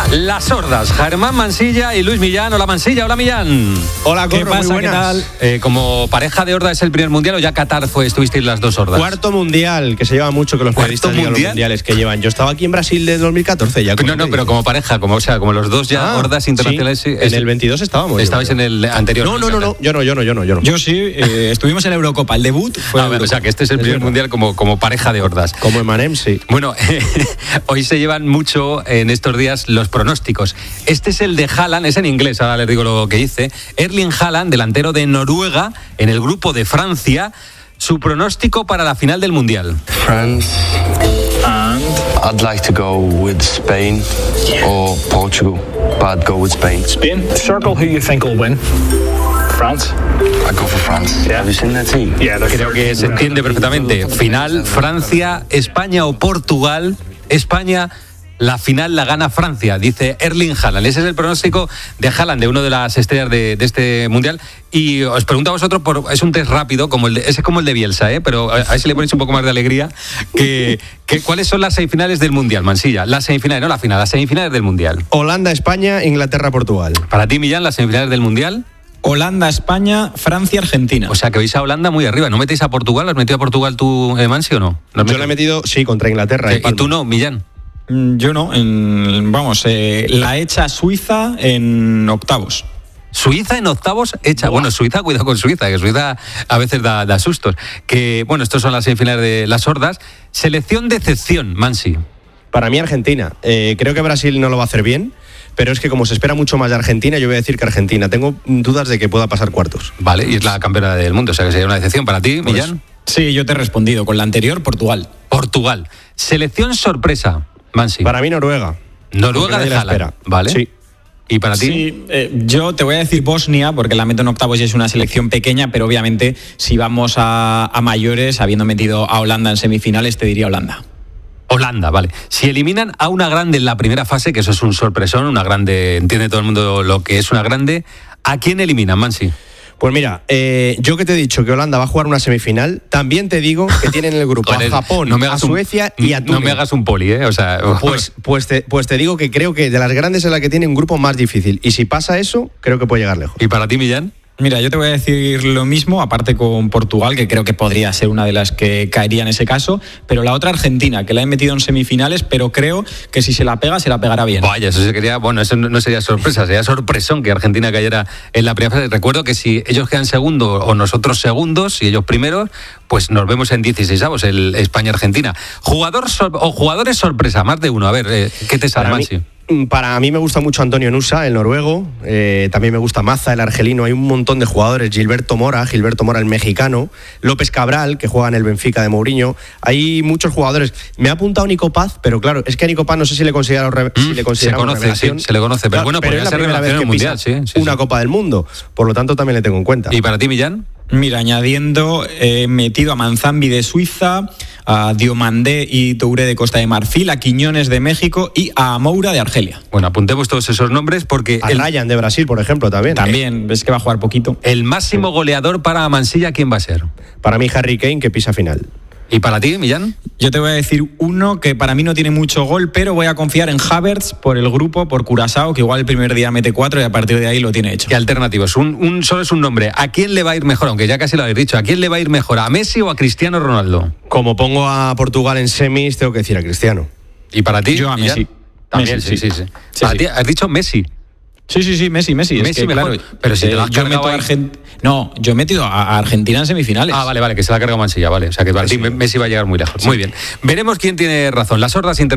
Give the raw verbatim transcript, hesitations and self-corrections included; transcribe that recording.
Las sordas, Germán Mansilla y Luis Millán. Hola Mansilla, hola Millán. Hola, Corro, ¿Qué pasa? muy buenas. ¿Qué tal? Eh, como pareja de horda, ¿es el primer mundial o ya Qatar fue, estuvisteis las dos hordas? Cuarto mundial, que se lleva mucho que los periodistas digan los mundiales que llevan. Yo estaba aquí en Brasil desde dos mil catorce ya. No, no, pero como pareja, como o sea, como los dos ya ah, hordas internacionales. Sí, es, en el veintidós estábamos. Estabais en el anterior. No, no, no, no, yo no, yo no, yo no, yo no. Yo sí, eh, estuvimos en la Eurocopa, el debut fue. Ah, o sea, que este es el es primer verdad. mundial como, como pareja de hordas. Como Emanem, sí. Bueno, hoy se llevan mucho en estos días los pronósticos. Este es el de Haaland, es en inglés, ahora les digo lo que dice. Erling Haaland, delantero de Noruega, en el grupo de Francia. Su pronóstico para la final del Mundial. France. And I'd like to go with Spain or Portugal, but I'd go with Spain. Spain. Circle who you think will win. France. I go for France. Yeah. Have you seen that team? Yeah, Creo que se entiende perfectamente. Final, Francia, España o Portugal. España, la final la gana Francia, dice Erling Haaland. Ese es el pronóstico de Haaland, de uno de las estrellas de, de este Mundial. Y os pregunto a vosotros, por, es un test rápido, como el de, ese es como el de Bielsa, ¿eh? Pero a, a ver si le ponéis un poco más de alegría. Que, que, ¿Cuáles son las semifinales del Mundial, Mansilla? Las semifinales, no la final, las semifinales del Mundial. Holanda, España, Inglaterra, Portugal. Para ti, Millán, las semifinales del Mundial. Holanda, España, Francia, Argentina. O sea, que vais a Holanda muy arriba. ¿No metéis a Portugal? ¿Has metido a Portugal tú, eh, Mansi, o no? ¿No Yo le he metido, sí, contra Inglaterra. ¿Y, y tú no, Millán? Yo no, en, vamos, eh, la hecha Suiza en octavos. Suiza en octavos hecha. Buah. Bueno, Suiza, cuidado con Suiza, que Suiza a veces da, da sustos. Que, bueno, estos son las semifinales de las hordas. Selección de excepción, Mansi. Para mí, Argentina. Eh, creo que Brasil no lo va a hacer bien, pero es que como se espera mucho más de Argentina, yo voy a decir que Argentina. Tengo dudas de que pueda pasar cuartos. Vale, y es la campeona del mundo, o sea que sería una decepción para ti, Por Millán. eso. Sí, yo te he respondido. Con la anterior, Portugal. Portugal. Selección sorpresa, Mansi. Para mí, Noruega. Noruega de Haaland. Vale. Sí. ¿Y para ti? Sí, eh, yo te voy a decir Bosnia, porque la meto en octavos y es una selección pequeña, pero obviamente si vamos a, a mayores, habiendo metido a Holanda en semifinales, te diría Holanda. Holanda, vale. Si eliminan a una grande en la primera fase, que eso es un sorpresón, una grande, entiende todo el mundo lo que es una grande, ¿a quién eliminan, Mansi? Pues mira, eh, yo que te he dicho que Holanda va a jugar una semifinal, también te digo que tienen en el grupo Joder, a Japón, no me a hagas un- Suecia y a Túnez. No me hagas un poli, ¿eh? O sea, Pues, pues, te, pues te digo que creo que de las grandes es la que tiene un grupo más difícil. Y si pasa eso, creo que puede llegar lejos. ¿Y para ti, Millán? Mira, yo te voy a decir lo mismo, aparte con Portugal, que creo que podría ser una de las que caería en ese caso, pero la otra Argentina, que la he metido en semifinales, pero creo que si se la pega, se la pegará bien. Vaya, eso se quería, bueno, eso no sería sorpresa, sería sorpresón que Argentina cayera en la primera fase. Recuerdo que si ellos quedan segundos o nosotros segundos y ellos primeros, pues nos vemos en dieciseisavos, el España-Argentina. Jugador sor- o jugadores sorpresa, más de uno. A ver, eh, ¿qué te sale, Para mí, Mansi? para mí me gusta mucho Antonio Nusa, el noruego. Eh, también me gusta Maza, el argelino. Hay un montón de jugadores. Gilberto Mora, Gilberto Mora, el mexicano. López Cabral, que juega en el Benfica de Mourinho. Hay muchos jugadores. Me ha apuntado Nico Paz, pero claro, es que a Nico Paz no sé si le considera Mm, si le se conoce, revelación. sí, se le conoce, pero Claro, bueno, podría es la ser primera revelación vez en el que Mundial, pisa sí, sí, una sí. Copa del Mundo. Por lo tanto, también le tengo en cuenta. ¿Y para ti, Millán? Mira, añadiendo, he metido a Manzambi de Suiza, a Diomandé y Touré de Costa de Marfil, a Quiñones de México y a Moura de Argelia. Bueno, apuntemos todos esos nombres porque A el, Ryan de Brasil, por ejemplo, también. También, ves que va a jugar poquito. el máximo goleador para Mansilla, ¿quién va a ser? Para mí, Harry Kane, que pisa final. ¿Y para ti, Millán? Yo te voy a decir uno que para mí no tiene mucho gol, pero voy a confiar en Havertz por el grupo, por Curazao, que igual el primer día mete cuatro y a partir de ahí lo tiene hecho. ¿Qué alternativos? Un, un solo es un nombre. ¿A quién le va a ir mejor? Aunque ya casi lo habéis dicho. ¿A quién le va a ir mejor? ¿A Messi o a Cristiano Ronaldo? Como pongo a Portugal en semis, tengo que decir a Cristiano. ¿Y para ti? Yo a Millán? Messi. También, Messi, sí, sí, sí. sí. Sí, Para sí. ti has dicho Messi. Sí, sí, sí, Messi, Messi. Es Messi que, mejor, claro, pero si te lo has yo cargado meto a ahí. Argent- No, yo he metido a a Argentina en semifinales. Ah, vale, vale, que se la ha cargado Mansilla, vale. O sea que para ti Messi va a llegar muy lejos. Muy bien. Veremos quién tiene razón. Las hordas internacionales.